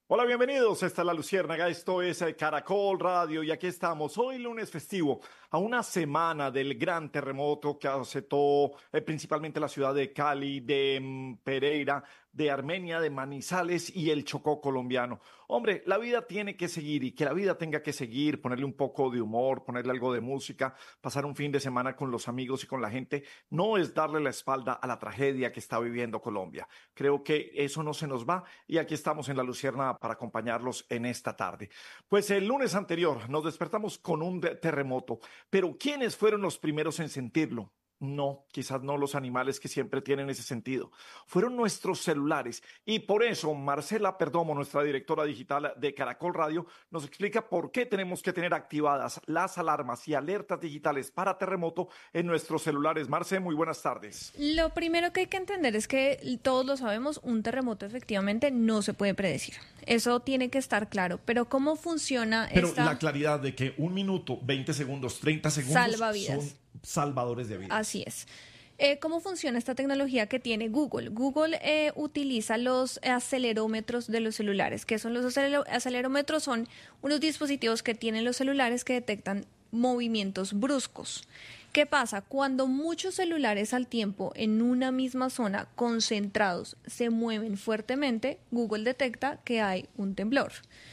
Hola, bienvenidos. Esta es La Luciérnaga. Esto es Caracol Radio y aquí estamos hoy lunes festivo, a una semana del gran terremoto que azotó principalmente la ciudad de Cali, de Pereira, de Armenia, de Manizales y el Chocó colombiano. Hombre, la vida tiene que seguir y que la vida tenga que seguir, ponerle un poco de humor, ponerle algo de música, pasar un fin de semana con los amigos y con la gente, no es darle la espalda a la tragedia que está viviendo Colombia. Creo que eso no se nos va y aquí estamos en La Lucierna para acompañarlos en esta tarde. Pues el lunes anterior nos despertamos con un terremoto, pero ¿quiénes fueron los primeros en sentirlo? No, quizás no los animales que siempre tienen ese sentido. Fueron nuestros celulares. Y por eso Marcela Perdomo, nuestra directora digital de Caracol Radio, nos explica por qué tenemos que tener activadas las alarmas y alertas digitales para terremoto en nuestros celulares. Marce, muy buenas tardes. Lo primero que hay que entender es que todos lo sabemos, un terremoto efectivamente no se puede predecir. Eso tiene que estar claro. Pero ¿cómo funciona Pero esta la claridad de que 1 minuto, 20 segundos, 30 segundos salvavidas? son salvadores de vidas. Así es. ¿Cómo funciona esta tecnología que tiene Google? Google utiliza los acelerómetros de los celulares. ¿Qué son los acelerómetros? Son unos dispositivos que tienen los celulares que detectan movimientos bruscos. ¿Qué pasa? Cuando muchos celulares al tiempo en una misma zona concentrados se mueven fuertemente, Google detecta que hay un temblor.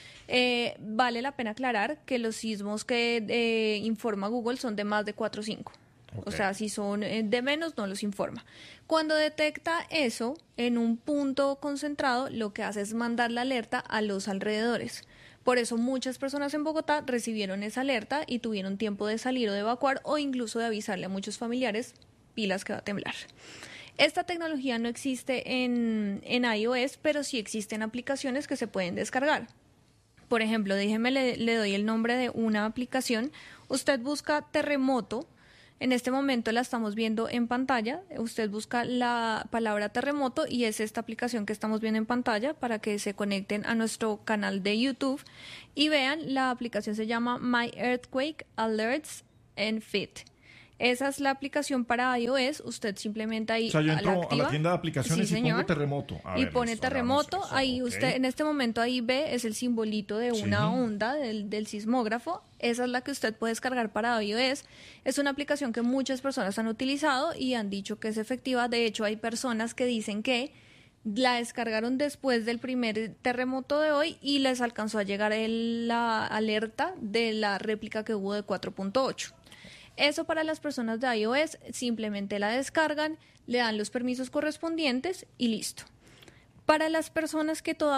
Vale la pena aclarar que los sismos que informa Google son de más de 4 o 5. Okay. O sea, si son de menos, no los informa. Cuando detecta eso en un punto concentrado, lo que hace es mandar la alerta a los alrededores. Por eso muchas personas en Bogotá recibieron esa alerta y tuvieron tiempo de salir o de evacuar o incluso de avisarle a muchos familiares, pilas que va a temblar. Esta tecnología no existe en iOS, pero sí existen aplicaciones que se pueden descargar. Por ejemplo, le doy el nombre de una aplicación. Usted busca terremoto. En este momento la estamos viendo en pantalla. Usted busca la palabra terremoto y es esta aplicación que estamos viendo en pantalla para que se conecten a nuestro canal de YouTube y vean. La aplicación se llama My Earthquake Alerts and Fit. Esa es la aplicación para iOS. Usted simplemente ahí o sea, yo la entro activa. a la tienda de aplicaciones Sí, y pongo terremoto. Y pone listo, terremoto. eso. Ahí Okay. usted en este momento ahí ve, es el simbolito de una onda del sismógrafo. Esa es la que usted puede descargar para iOS. Es una aplicación que muchas personas han utilizado y han dicho que es efectiva. De hecho, hay personas que dicen que la descargaron después del primer terremoto de hoy y les alcanzó a llegar la alerta de la réplica que hubo de 4.8. Eso para las personas de iOS, simplemente la descargan, le dan los permisos correspondientes y listo. Para las personas que todavía